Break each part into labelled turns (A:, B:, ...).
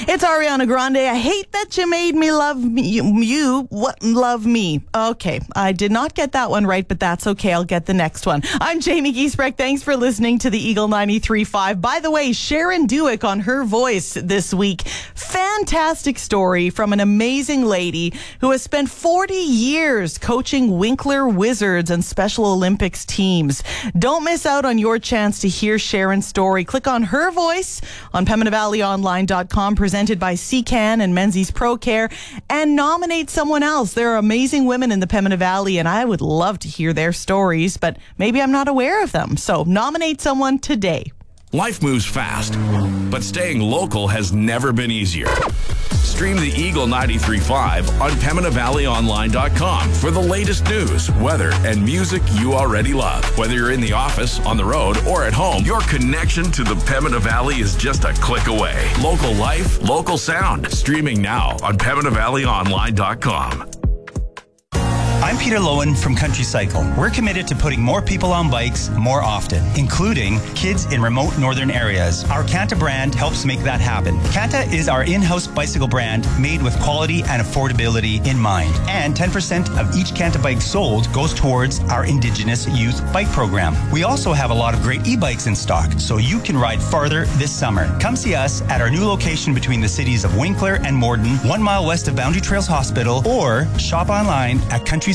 A: It's Ariana Grande. I hate that you made me love you. What love me? Okay, I did not get that one right, but that's okay. I'll get the next one. I'm Jamie Giesbrecht. Thanks for listening to the Eagle 93.5. By the way, Sharon Duick on Her Voice this week. Fantastic story from an amazing lady who has spent 40 years coaching Winkler Wizards and Special Olympics teams. Don't miss out on your chance to hear Sharon's story. Click on Her Voice on PembinaValleyOnline.com, presented by CCAN and Menzies ProCare, and nominate someone else. There are amazing women in the Pembina Valley, and I would love to hear their stories, but maybe I'm not aware of them. So nominate someone today.
B: Life moves fast, but staying local has never been easier. Stream the Eagle 93.5 on PembinaValleyOnline.com for the latest news, weather, and music you already love. Whether you're in the office, on the road, or at home, your connection to the Pembina Valley is just a click away. Local life, local sound. Streaming now on PembinaValleyOnline.com.
C: I'm Peter Lowen from Country Cycle. We're committed to putting more people on bikes more often, including kids in remote northern areas. Our Canta brand helps make that happen. Canta is our in-house bicycle brand made with quality and affordability in mind. And 10% of each Canta bike sold goes towards our Indigenous Youth Bike Program. We also have a lot of great e-bikes in stock, so you can ride farther this summer. Come see us at our new location between the cities of Winkler and Morden, 1 mile west of Boundary Trails Hospital, or shop online at countrycycle.ca.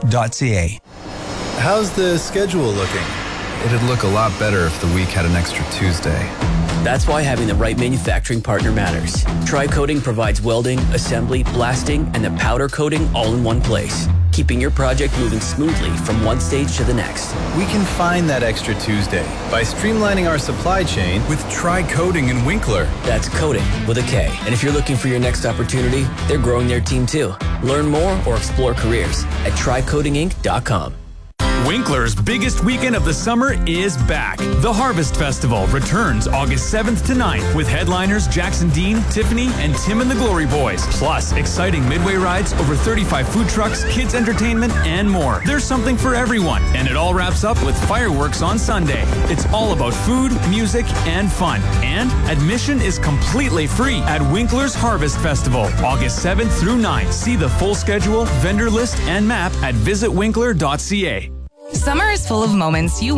D: How's the schedule looking? It'd look a lot better if the week had an extra Tuesday.
E: That's why having the right manufacturing partner matters. Tri-Coating provides welding, assembly, blasting, and the powder coating all in one place, keeping your project moving smoothly from one stage to the next.
D: We can find that extra Tuesday by streamlining our supply chain with Tri-Coating in Winkler.
E: That's coating with a K. And if you're looking for your next opportunity, they're growing their team too. Learn more or explore careers at TriCoatingInc.com.
F: Winkler's biggest weekend of the summer is back. The Harvest Festival returns August 7th to 9th with headliners Jackson Dean, Tiffany, and Tim and the Glory Boys. Plus, exciting midway rides, over 35 food trucks, kids entertainment, and more. There's something for everyone, and it all wraps up with fireworks on Sunday. It's all about food, music, and fun. And admission is completely free at Winkler's Harvest Festival, August 7th through 9th. See the full schedule, vendor list, and map at visitwinkler.ca.
G: Summer is full of moments you